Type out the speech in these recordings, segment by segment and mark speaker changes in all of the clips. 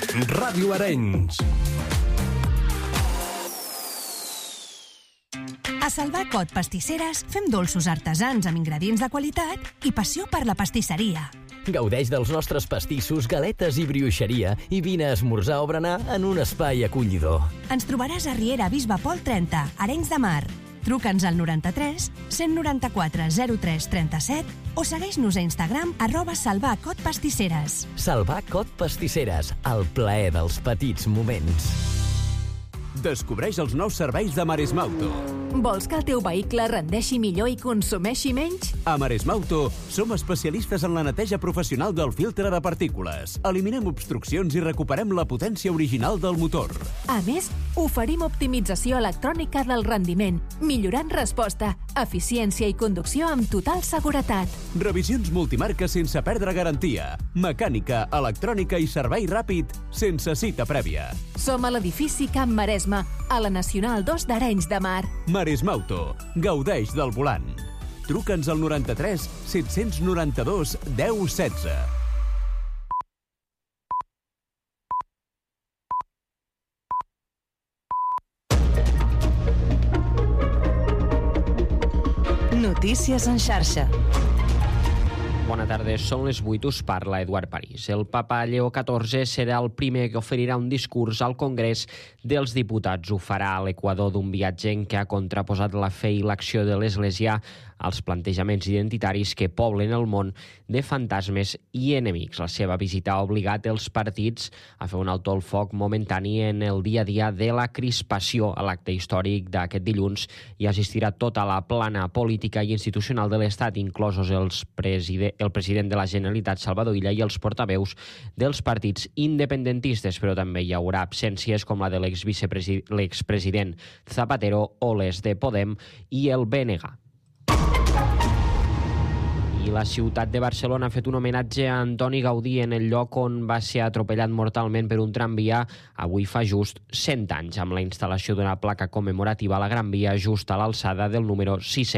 Speaker 1: Ràdio Arenys.
Speaker 2: A Salvar Cot Pastisseres fem dolços artesans amb ingredients de qualitat i passió per la pastisseria.
Speaker 3: Gaudeix dels nostres pastissos, galetes i brioixeria i vine a esmorzar o berenar en un espai acollidor.
Speaker 2: Ens trobaràs a Riera Bisbe Pol 30, Arenys de Mar. Truca'ns al 93 194 03 37 o segueix-nos a Instagram @salvarcotpastisseres.
Speaker 3: Salvar Cot Pastisseres, el plaer dels petits moments.
Speaker 1: Descobreix els nous serveis de Maresmauto.
Speaker 4: Vols que el teu vehicle rendeixi millor i consumeixi menys?
Speaker 1: A Maresmauto som especialistes en la neteja professional del filtre de partícules. Eliminem obstruccions i recuperem la potència original del motor.
Speaker 4: A més, oferim optimització electrònica del rendiment, millorant resposta, eficiència i conducció amb total seguretat.
Speaker 1: Revisions multimarques sense perdre garantia. Mecànica, electrònica i servei ràpid sense cita prèvia.
Speaker 4: Som a l'edifici Camp Maresme, a la Nacional 2 d'Arenys de Mar.
Speaker 1: Maresmauto. Gaudeix del volant. Truca'ns al 93 792 1016.
Speaker 2: Notícies en xarxa.
Speaker 5: Bona tarda, són les 8, us parla Eduard París. El papa Lleó XIV serà el primer que oferirà un discurs al Congrés dels Diputats. Ho farà a l'Equador d'un viatge en què ha contraposat la fe i l'acció de l'Església als plantejaments identitaris que poblen el món de fantasmes i enemics. La seva visita ha obligat els partits a fer un alto al foc momentani en el dia a dia de la crispació. A l'acte històric d'aquest dilluns hi assistirà tota la plana política i institucional de l'Estat, inclosos el president de la Generalitat, Salvador Illa, i els portaveus dels partits independentistes, però també hi haurà absències com la de l'expresident Zapatero o les de Podem i el BNG. I la ciutat de Barcelona ha fet un homenatge a Antoni Gaudí en el lloc on va ser atropellat mortalment per un tramvia avui fa just 100 anys, amb la instal·lació d'una placa commemorativa a la Gran Via just a l'alçada del número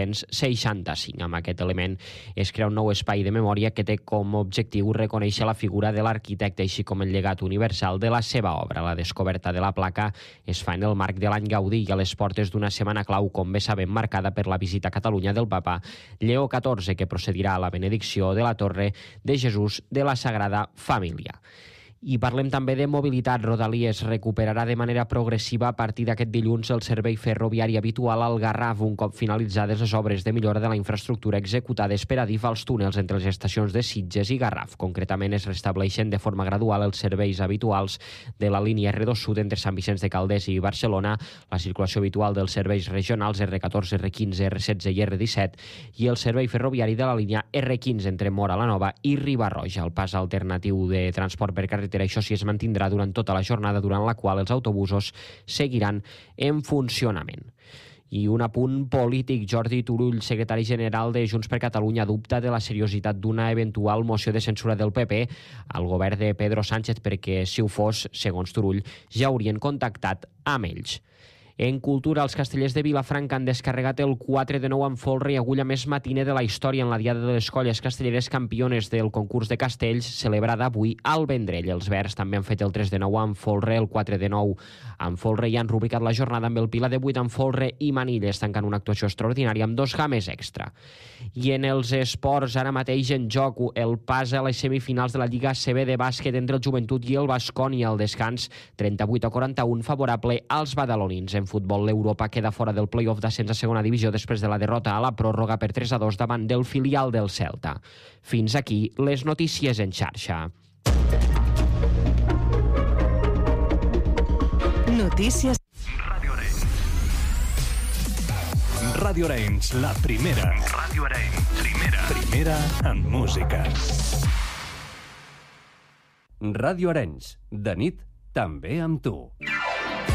Speaker 5: 665. Amb aquest element es crea un nou espai de memòria que té com a objectiu reconèixer la figura de l'arquitecte així com el llegat universal de la seva obra. La descoberta de la placa es fa en el marc de l'any Gaudí i a les portes d'una setmana clau, com bé sabem, marcada per la visita a Catalunya del papa Lleó XIV, que procedirà a la benedicció de la Torre de Jesús de la Sagrada Família. I parlem també de mobilitat. Rodalies recuperarà de manera progressiva a partir d'aquest dilluns el servei ferroviari habitual al Garraf, un cop finalitzades les obres de millora de la infraestructura executades per Adif als túnels entre les estacions de Sitges i Garraf. Concretament, es restableixen de forma gradual els serveis habituals de la línia R2 Sud entre Sant Vicenç de Calders i Barcelona, la circulació habitual dels serveis regionals R14, R15, R16 i R17 i el servei ferroviari de la línia R15 entre Móra la Nova i Riba-roja. El pas alternatiu de transport per carretera, això sí, es mantindrà durant tota la jornada, durant la qual els autobusos seguiran en funcionament. I un apunt polític. Jordi Turull, secretari general de Junts per Catalunya, dubta de la seriositat d'una eventual moció de censura del PP al govern de Pedro Sánchez perquè, si ho fos, segons Turull, ja haurien contactat amb ells. En cultura, els castellers de Vilafranca han descarregat el 4-9 amb folre i agulla més matiner de la història en la Diada de les Colles Castelleres campiones del concurs de castells celebrada avui al Vendrell. Els verds també han fet el 3-9 amb folre, el 4-9 amb folre i han rubricat la jornada amb el Pilar de 8 amb folre i manilles, tancant una actuació extraordinària amb 2 games extra. I en els esports, ara mateix en joc el pas a les semifinals de la Lliga ACB de bàsquet entre el Joventut i el Baskonia. Al descans, 38-41 favorable als badalonins. En futbol, l'Europa queda fora del play-off d'ascens a segona divisió després de la derrota a la pròrroga per 3-2 davant del filial del Celta. Fins aquí les notícies en xarxa.
Speaker 2: Notícies.
Speaker 1: Ràdio Arenys, la primera. Ràdio Arenys, primera en música. Ràdio Arenys, de nit també amb tu.